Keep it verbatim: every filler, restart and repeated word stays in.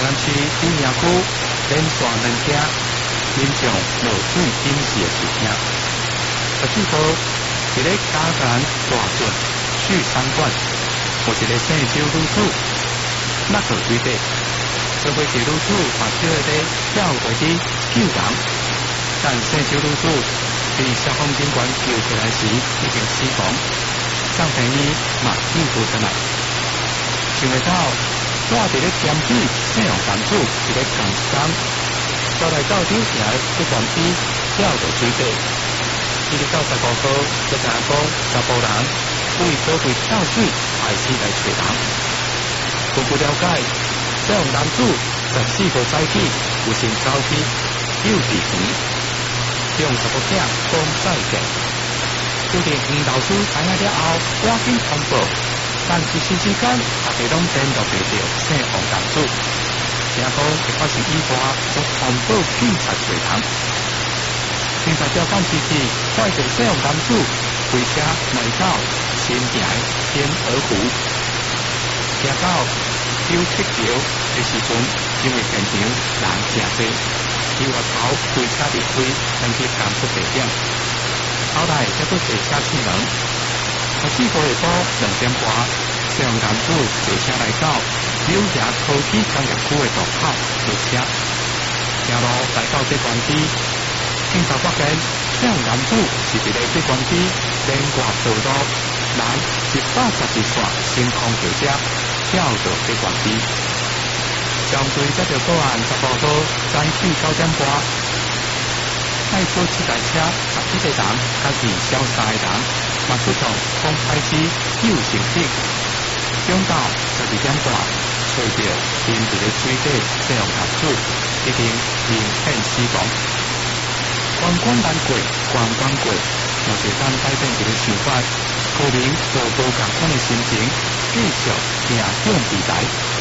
南市有名区连续两件民众落水淹死的事件。十四号，一个家人大准去餐馆，有一个姓周女子落到水底，做伙是女子把这个跳回去救人，但姓周女子被消防警官救出来时已经死亡，上病院嘛救不出来。想袂到，住伫咧监狱姓杨男子一个同时间，招来到酒城不管机跳到水底。一直到十五号，才知影讲查甫人为躲避跳水，害死来找人。根据了解，这杨男子十四号早起有先走去幼稚园，向查甫囝讲再见。就连黄老师知影了后，赶紧通报。但一时之间，大家拢联络袂到姓王男子，听讲会发生意外，就通报警察找人。警察调监之时，发现姓王男子开车来到新营天鹅湖，行到九七桥的时阵，因为现场人真多，伊外头开车离开，先去监出地点，后来才佫坐车出门。十四号下晡两点半，姓王男子坐车来到柳营科技产业区的路口落车，行路来到这关机，警察发现姓王男子是一个这关机连挂道路南一百十二线星空轿车跳到这关机。相对接到报案十五号早起九点半，派出七台车十七个人，加是消杀的人。马出动公开市救成绩，中到十二点半，找到淹伫咧水底这样男子已经明显死亡。关关难过，关关过，若是咱改变一个想法，可能就无共款的心情，继续行向未来。